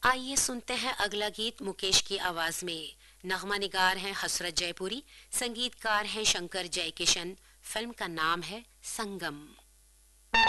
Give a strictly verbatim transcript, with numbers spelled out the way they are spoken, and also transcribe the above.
आइए सुनते हैं अगला गीत मुकेश की आवाज में। नगमा निगार हैं हसरत जयपुरी, संगीतकार हैं शंकर जयकिशन। फिल्म का नाम है संगम।